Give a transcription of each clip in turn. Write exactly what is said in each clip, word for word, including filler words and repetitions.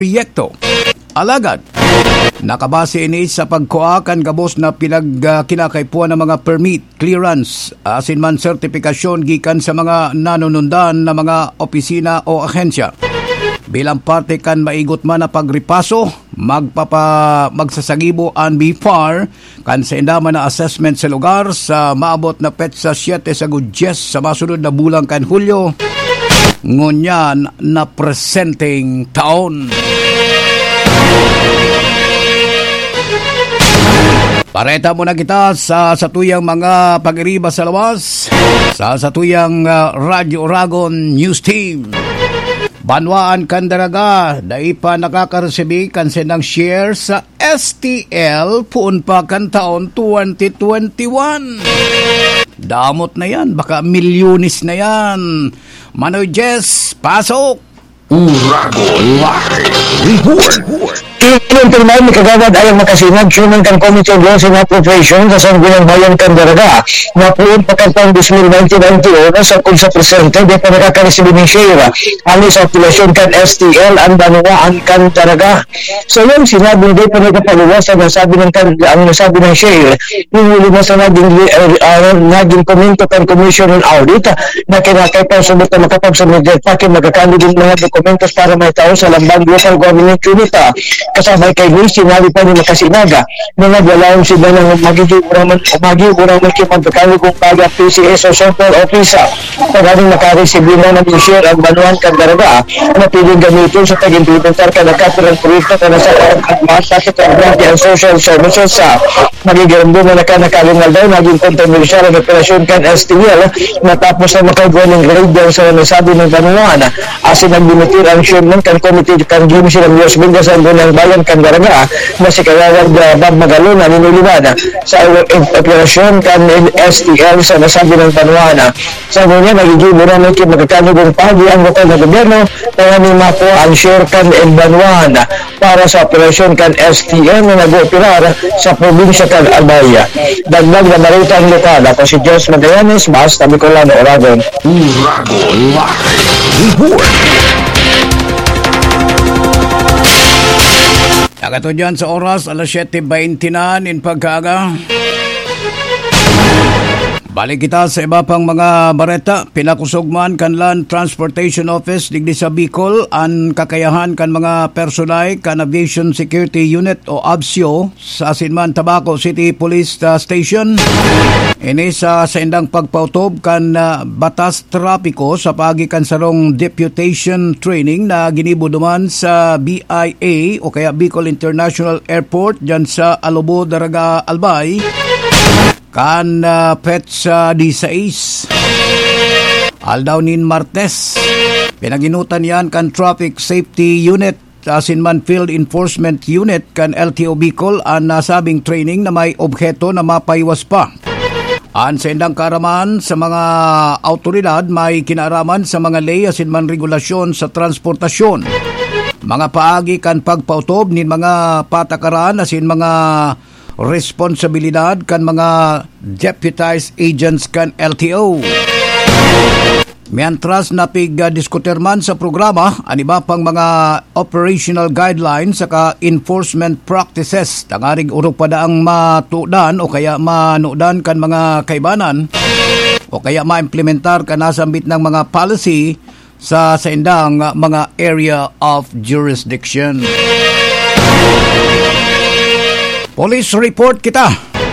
proyekto. Alagad, nakabase ini sa pagkuha kan gabos na pinagkinakaipuan ng mga permit, clearance, asin man sertifikasyon gikan sa mga nanunundan na mga opisina o ahensya. Bilang parte kan maigot man na pagripaso, magpapa magsasagibo an B F A R kan sa indaman na assessment sa lugar sa maabot na petsa siyete sa Gudyes sa masunod na bulang kan Hulyo ngunyan na presenting taon. Pareta muna kita sa satuyang mga pag-iriba sa lawas sa satuyang uh, Radio Oragon News Team. Banwaan Kandaraga, dai pa nakakaresebi kan senang share sa S T L puun pa kan taon twenty twenty-one. Damot na yan, baka milyonis na yan. Manoy Jess, pasok! Oragon Live Report. Ilang pirmahan ni Kagawad ayang makasinag Chairman kan Committee on Laws and Appropriation sa Sangguniang Bayan Candaraga na puun pakatang twenty ninety-one sa kung sa presente di pa nakakaresibin ng share ali sa populasyon kan S T L ang Banwaan Candaraga. So yung sinabi di pa nagpapaluwas ang nasabi ng ang nasabi ng share yung lima sa naging uh, naging komento kan Commission on Audit na kinakaipan sa mga makapagsunod pa kin magkakandidate mga dokumentos para may tao sa Lambang Local Government Unit kasama kay Luis, sinabi pa ni Makasinaga na nagwalaon sila ng magiging uraman o magiging uraman kay magkakali kung paga P C S o Central Office pagaling makaresibin na ng share ang Banwaan Candaraga na piling gamitin sa pag-implementar ka ng capital proyekto ka na sa matakit ang Grant and Social Services sa magiging doon na nakalungal daw naging kontrobersyal ang operasyon kan S T L matapos na makagawa ng grade down sa nasabi ng Banwaan asin nagbimitir ang chairman kan committee kan Jimmy silang Diyos Binga sa Banwaan Bayan Candaraga na si Kagawad uh, Bob Magalona niniliwan sa operasyon kan S T L sa nasabi ng Banwaan. Sa niya nagiging muna natin magkakanugong pagi ang lokal na gobyerno na nanima po ang share kan Banwaan para sa operasyon kan S T L na nag-operar sa probinsya kan Albaya. Dagdag na marita ang lokal. Ako si Jess Magallanes, Basta Bicolano, Oragon. Oragon Live Report. Nakato dyan sa oras, alas siyete twenty na in pagkaga. Balik kita sa iba pang mga bareta. Pinakusugman kan Land Transportation Office digdi sa Bicol ang kakayahan kan mga personay kan Aviation Security Unit o A B S I O sa Sinman Tabaco City Police Station. Ini sa saindang pagpautob kan uh, batas trapiko sa pagi kan sarong deputation training na ginibo duman sa B I A o kaya Bicol International Airport dyan sa Alobo, Daraga, Albay. Kan uh, Pets uh, di sais aldaw nin Martes pinaginutan yan kan Traffic Safety Unit asin man Field Enforcement Unit kan L T O Bicol ang nasabing training na may objeto na mapaiwas pa. An sa indang karaman sa mga autoridad may kinaraman sa mga ley asin man regulasyon sa transportasyon. Mga paagi kan pagpautob nin mga patakaran asin mga responsibilidad kan mga deputized agents kan L T O. Mientras napig-diskuter man sa programa, ang iba pang mga operational guidelines saka enforcement practices tangarig urok pa daang matudan o kaya manudan kan mga kaibanan o kaya maimplementar kan nasambit ng mga policy sa saindang mga area of jurisdiction. Police report kita.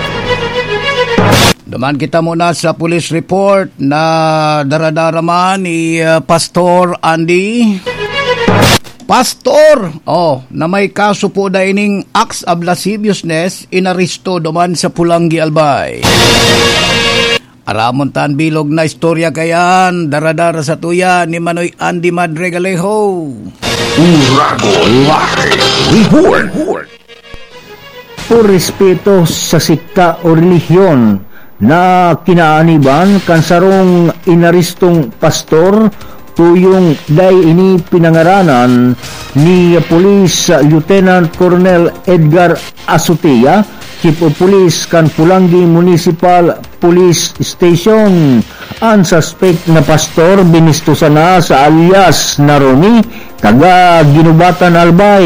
Duman kita muna sa police report na daradaraman ni uh, Pastor Andy. Pastor, oh, na may kaso po daining acts of lasciviousness inaristo duman sa Pulangi, Albay. Aramon tan bilog na istorya kayan, daradara sa tuya ni Manoy Andy Madregalejo. Oragon Live Report. Por respeto sa sikta o relihiyon na kinaaniban kan sarong inaristong pastor tuyong day ini pinangaranan ni Police Lieutenant Colonel Edgar Asutia, Chief of Police kan Pulangi Municipal Police Station. Ang suspect na pastor binistusan na sa alias na Ronnie taga Ginubatan Albay